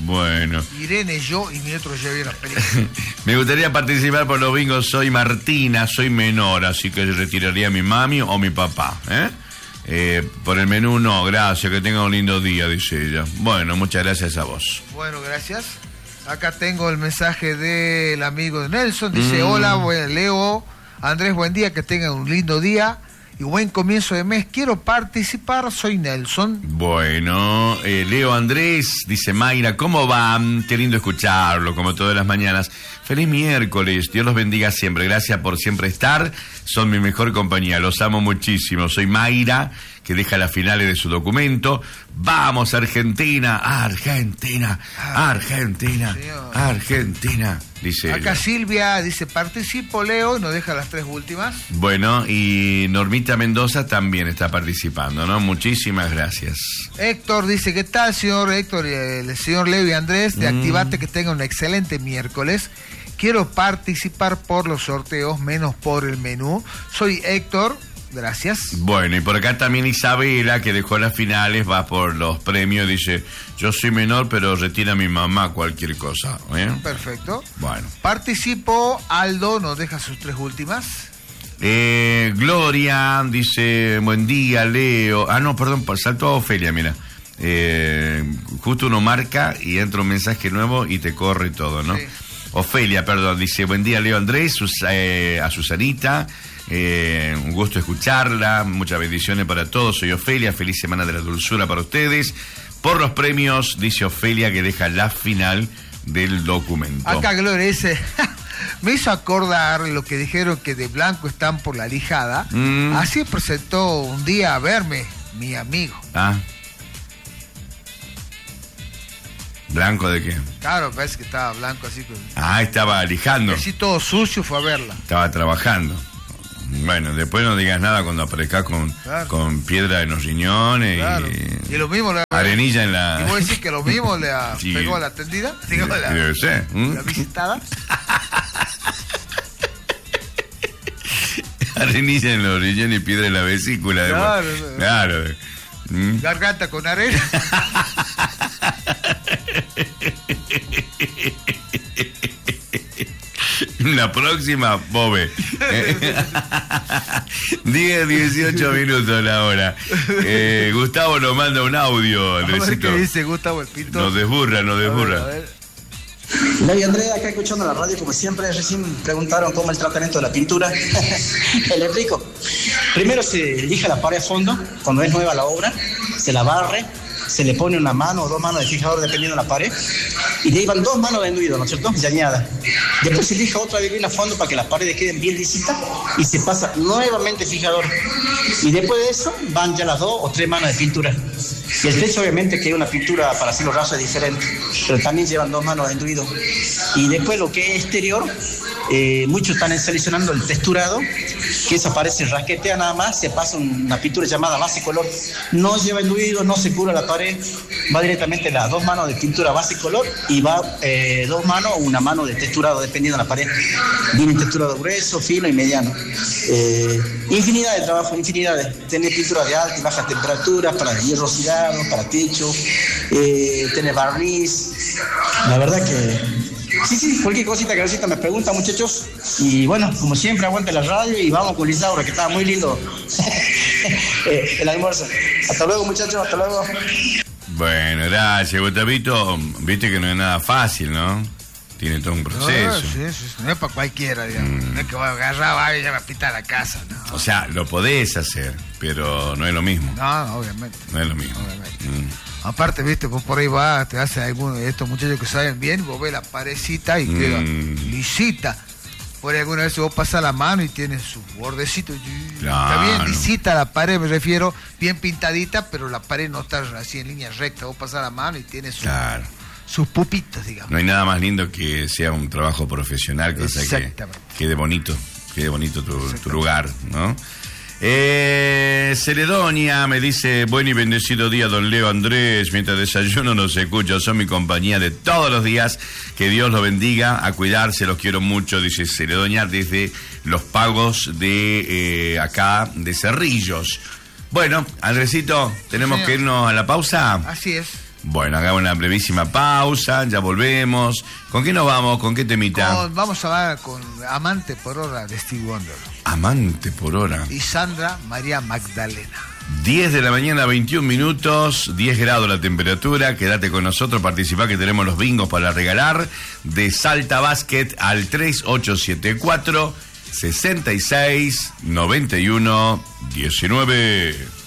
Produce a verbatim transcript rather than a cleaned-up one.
Bueno. Irene, yo y mi otro ya vieron la película. Me gustaría participar por los bingos. Soy Martina, soy menor, así que retiraría a mi mami o mi papá, ¿eh? Eh, por el menú no, gracias, que tenga un lindo día, dice ella. Bueno, muchas gracias a vos. Bueno, gracias. Acá tengo el mensaje del amigo de Nelson. Dice, mm. hola, bueno, Leo, Andrés, buen día, que tengan un lindo día y buen comienzo de mes. Quiero participar, soy Nelson. Bueno, eh, Leo, Andrés, dice Mayra, ¿cómo van? Qué lindo escucharlo, como todas las mañanas. Feliz miércoles, Dios los bendiga siempre. Gracias por siempre estar, son mi mejor compañía, los amo muchísimo. Soy Mayra, que deja las finales de su documento. Vamos, Argentina, Argentina, Argentina, Señor. Argentina, dice Acá ella. Silvia dice, participo, Leo, y nos deja las tres últimas. Bueno, y Normita Mendoza también está participando, ¿no? Muchísimas gracias. Héctor dice, ¿qué tal, señor Héctor? El señor Leo y Andrés, de Mm. Activate, que tengan un excelente miércoles. Quiero participar por los sorteos, menos por el menú. Soy Héctor, gracias. Bueno, y por acá también Isabela, que dejó las finales, va por los premios, dice, yo soy menor, pero retira a mi mamá cualquier cosa, ¿eh? Perfecto. Bueno. Participo, Aldo nos deja sus tres últimas. Eh, Gloria dice, buen día, Leo. Ah, no, perdón, saltó a Ofelia, mira. Eh, justo uno marca y entra un mensaje nuevo y te corre todo, ¿no? Sí. Ofelia, perdón, dice, buen día, Leo Andrés, Sus, eh, a Susanita. Eh, un gusto escucharla, muchas bendiciones para todos. Soy Ofelia, feliz semana de la dulzura para ustedes. Por los premios, dice Ofelia, que deja la final del documento. Acá Gloria dice, me hizo acordar lo que dijeron que de blanco están por la lijada. Mm. Así presentó un día a verme mi amigo. Ah. ¿Blanco de qué? Claro, parece que estaba blanco así. Con... Ah, estaba lijando. Así todo sucio fue a verla. Estaba trabajando. Bueno, después no digas nada cuando aparezcas con, claro. con piedra en los riñones claro. y, y lo mismo le arenilla en la... ¿Y vos decís que lo mismo le ha sí. pegó a la atendida? Digo, la, Debe ser. ¿Mm? la visitada. Arenilla en los riñones y piedra en la vesícula. Claro. Después. Claro. ¿Mm? Garganta con arena. La próxima, Bobe. diez, dieciocho minutos la hora. Eh, Gustavo nos manda un audio, Andresito. A ver qué dice Gustavo el Pinto. Nos desburra, nos desburra. A ver, a ver. Ley Andrea, acá escuchando la radio, como siempre, recién preguntaron cómo el tratamiento de la pintura. Le explico. Primero se lija la pared a fondo, cuando es nueva la obra, se la barre, se le pone una mano o dos manos de fijador dependiendo de la pared, y de ahí van dos manos de enduido, ¿no es cierto? Y añada. Después se lija otra vez bien a fondo para que las paredes queden bien lisitas y se pasa nuevamente fijador. Y después de eso van ya las dos o tres manos de pintura. Y el techo obviamente que es una pintura para cielo raso es diferente, pero también llevan dos manos de enduido. Y después lo que es exterior, eh, muchos están seleccionando el texturado, que eso aparece rasquetea nada más, se pasa una pintura llamada base color. No lleva enduido, no se cura la pared, va directamente las dos manos de pintura base color y va eh, dos manos o una mano de texturado dependiendo de la pared. Viene texturado grueso, fino y mediano. Eh, infinidad de trabajo, infinidad de tener pintura de alta y baja temperatura para hierro oxidado, para techo, eh, tener barniz. La verdad que sí, sí, cualquier cosita que necesita me pregunta, muchachos. Y bueno, como siempre, aguante la radio y vamos con Lisaura, que estaba muy lindo eh, el almuerzo. Hasta luego, muchachos, hasta luego. Bueno, gracias, Gustavito. Viste que no es nada fácil, ¿no? Tiene todo un proceso. No, sí, sí, no es para cualquiera, digamos. Mm. No es que va a agarrar, va y ya va a pintar la casa, ¿no? O sea, lo podés hacer, pero no es lo mismo. No, obviamente. No es lo mismo. Obviamente. Mm. Aparte, viste, vos por ahí vas, te hace alguno de estos muchachos que saben bien, vos ves la parecita y queda Mm. lisita. Por ahí alguna vez vos pasás la mano y tiene su bordecito. Claro. Está bien lisita la pared, me refiero, bien pintadita, pero la pared no está así en línea recta. Vos pasás la mano y tiene su, Claro. sus pupitos, digamos. No hay nada más lindo que sea un trabajo profesional, cosa que quede bonito, quede bonito tu, tu lugar, ¿no? Eh, Ceredonia me dice, buen y bendecido día, don Leo Andrés, mientras desayuno nos escucho, son mi compañía de todos los días, que Dios los bendiga, a cuidarse, los quiero mucho, dice Ceredonia, desde los pagos de eh, acá, de Cerrillos. Bueno, Andresito, tenemos Señor. que irnos a la pausa. Así es. Bueno, hagamos una brevísima pausa, ya volvemos. ¿Con qué nos vamos? ¿Con qué temita? Con, vamos a hablar con Amante por Hora de Stevie Wonder. Amante por Hora. Y Sandra María Magdalena. diez de la mañana, veintiún minutos, diez grados la temperatura. Quédate con nosotros, participá que tenemos los bingos para regalar. De Salta Basket al tres ocho siete cuatro, seis seis nueve uno uno nueve.